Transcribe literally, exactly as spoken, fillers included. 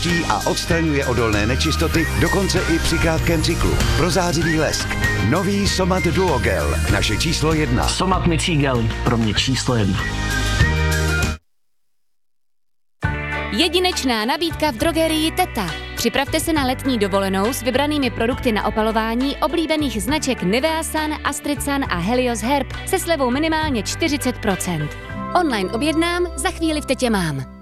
čistí a odstraňuje odolné nečistoty, dokonce i při krátkém cyklu. Prozářivý lesk. Nový Somat Duogel. Naše číslo jedna. Somat mycí gel. Pro mě číslo jedna. Jedinečná nabídka v drogerii Teta. Připravte se na letní dovolenou s vybranými produkty na opalování oblíbených značek Nivea Sun, Astrid Sun a Helios Herb se slevou minimálně čtyřicet procent. Online objednám, za chvíli v Tetě mám.